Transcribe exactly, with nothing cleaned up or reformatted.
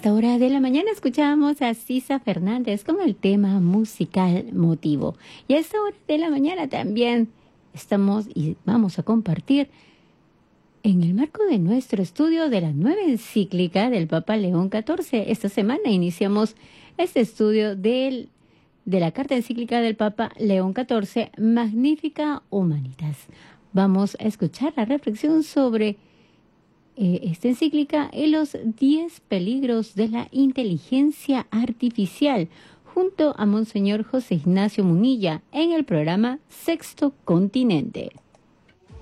esta hora de la mañana escuchamos a Sisa Fernández con el tema musical Motivo. Y a esta hora de la mañana también estamos y vamos a compartir en el marco de nuestro estudio de la nueva encíclica del Papa León catorce. Esta semana iniciamos este estudio del, de la carta encíclica del Papa León catorce, Magnificat Humanitas. Vamos a escuchar la reflexión sobre Eh, esta encíclica y los diez peligros de la inteligencia artificial junto a Monseñor José Ignacio Munilla en el programa Sexto Continente.